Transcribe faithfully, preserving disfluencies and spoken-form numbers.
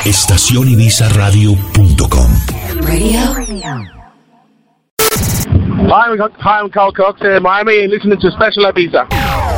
estación ibiza radio punto com. Radio. Hi, I'm, hi, I'm Carl Cox in Miami, listening to Special Ibiza.